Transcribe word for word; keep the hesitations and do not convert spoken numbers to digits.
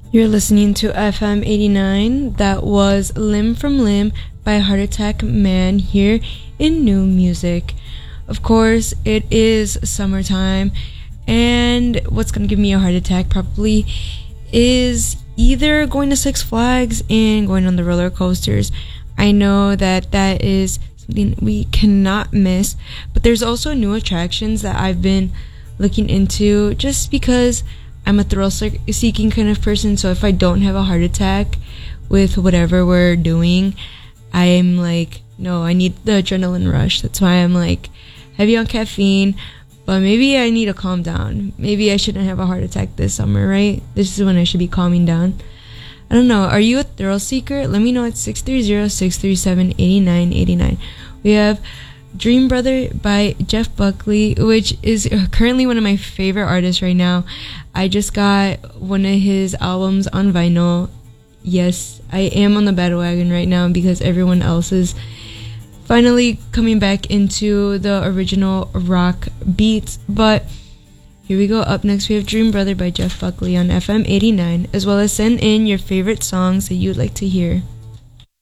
You're listening to F M eighty-nine. That was Limb from Limb by Heart Attack Man here in New Music. Of course, it is summertime, and what's going to give me a heart attack probably is either going to Six Flags and going on the roller coasters. I know that that is something we cannot miss, but there's also new attractions that I've been looking into just because I'm a thrill-seeking kind of person. So if I don't have a heart attack with whatever we're doing, I'm like, no, I need the adrenaline rush. That's why I'm like heavy on caffeine, but maybe I need to calm down. Maybe I shouldn't have a heart attack this summer, right? This is when I should be calming down. I don't know. Are you a thrill seeker? Let me know at six three zero, six three seven, eight nine eight nine. We have Dream Brother by Jeff Buckley, which is currently one of my favorite artists right now. I just got one of his albums on vinyl. Yes, I am on the bandwagon right now because everyone else is finally coming back into the original rock beats. But here we go. Up next, we have Dream Brother by Jeff Buckley on F M eighty-nine, as well as send in your favorite songs that you'd like to hear.